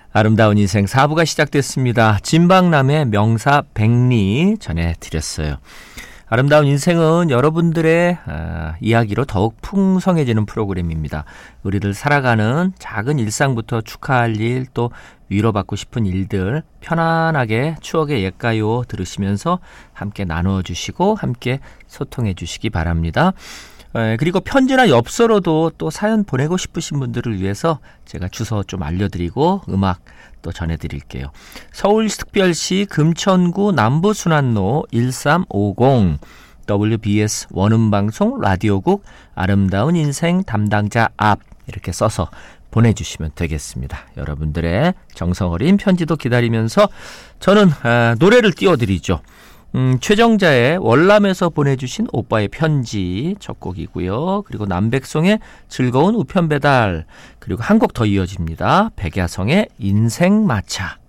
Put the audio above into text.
아름다운 인생 4부가 시작됐습니다. 진박남의 명사 백리 전해드렸어요. 아름다운 인생은 여러분들의 이야기로 더욱 풍성해지는 프로그램입니다. 우리들 살아가는 작은 일상부터 축하할 일, 또 위로받고 싶은 일들 편안하게 추억의 옛가요 들으시면서 함께 나눠주시고 함께 소통해 주시기 바랍니다. 그리고 편지나 엽서로도 또 사연 보내고 싶으신 분들을 위해서 제가 주소 좀 알려드리고 음악 또 전해드릴게요. 서울특별시 금천구 남부순환로 1350 WBS 원음방송 라디오국 아름다운 인생 담당자 앞 이렇게 써서 보내주시면 되겠습니다. 여러분들의 정성어린 편지도 기다리면서 저는 노래를 띄워드리죠. 최정자의 월남에서 보내주신 오빠의 편지 첫 곡이고요. 그리고 남백송의 즐거운 우편배달, 그리고 한 곡 더 이어집니다. 백야성의 인생마차.